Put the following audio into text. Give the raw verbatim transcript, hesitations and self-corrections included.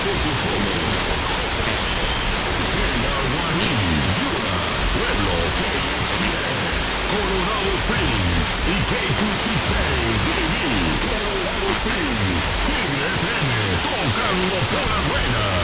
nosotros somos Guaní, Yura, Pueblo, K X T S, Colorado Springs y K dos sesenta y seis D B, Colorado Springs, Tigre F M, tocando por las buenas.